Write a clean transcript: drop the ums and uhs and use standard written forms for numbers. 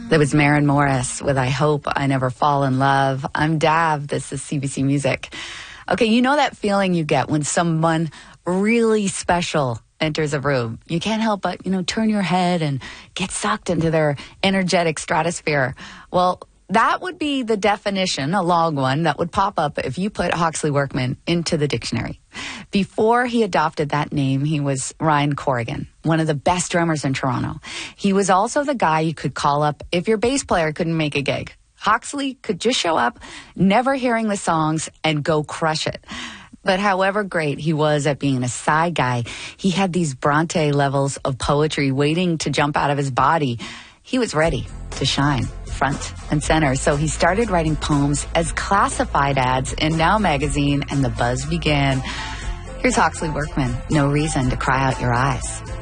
That was Maren Morris with I Hope I Never Fall in Love. I'm Dav. This is CBC Music. Okay, you know that feeling you get when someone really special enters a room. You can't help but, turn your head and get sucked into their energetic stratosphere. Well, that would be the definition, a long one, that would pop up if you put Hawksley Workman into the dictionary. Before he adopted that name, he was Ryan Corrigan, one of the best drummers in Toronto. He was also the guy you could call up if your bass player couldn't make a gig. Hawksley could just show up, never hearing the songs, and go crush it. But however great he was at being a side guy, he had these Bronte levels of poetry waiting to jump out of his body. He was ready to shine front and center. So he started writing poems as classified ads in Now magazine, and the buzz began. Here's Hawksley Workman, No Reason to Cry Out Your Eyes.